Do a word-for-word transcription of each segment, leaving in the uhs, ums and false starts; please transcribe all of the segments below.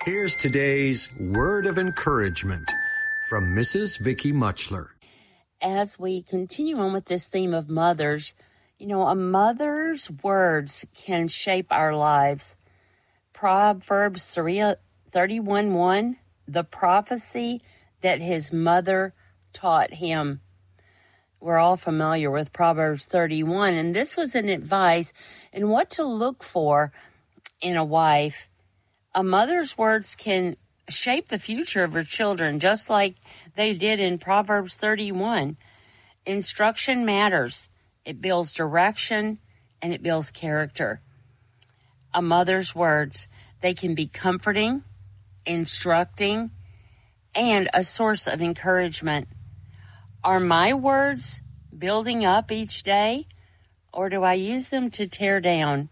Here's today's word of encouragement from Missus Vicky Muchler. As we continue on with this theme of mothers, you know, a mother's words can shape our lives. Proverbs thirty-one one, the prophecy that his mother taught him. We're all familiar with Proverbs thirty-one, and this was an advice in what to look for in a wife. A mother's words can shape the future of her children, just like they did in Proverbs thirty-one. Instruction matters. It builds direction, and it builds character. A mother's words, they can be comforting, instructing, and a source of encouragement. Are my words building up each day, or do I use them to tear down?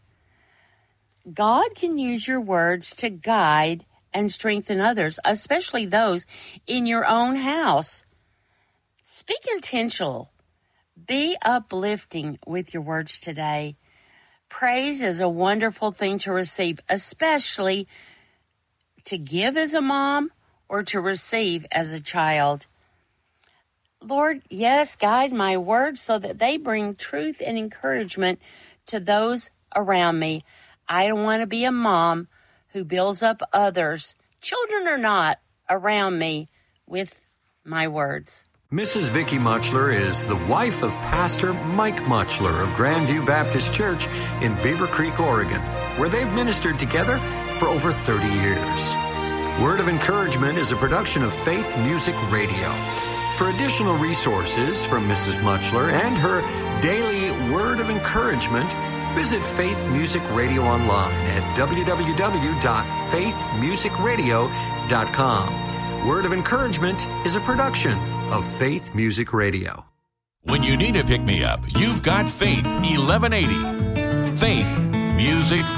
God can use your words to guide and strengthen others, especially those in your own house. Speak intentional. Be uplifting with your words today. Praise is a wonderful thing to receive, especially to give as a mom or to receive as a child. Lord, yes, guide my words so that they bring truth and encouragement to those around me. I don't want to be a mom who builds up others, children or not, around me with my words. Missus Vicky Muchler is the wife of Pastor Mike Muchler of Grandview Baptist Church in Beaver Creek, Oregon, where they've ministered together for over thirty years. Word of Encouragement is a production of Faith Music Radio. For additional resources from Missus Muchler and her daily Word of Encouragement, visit Faith Music Radio online at w w w dot faith music radio dot com. Word of Encouragement is a production of Faith Music Radio. When you need a pick-me-up, you've got Faith eleven eighty. Faith Music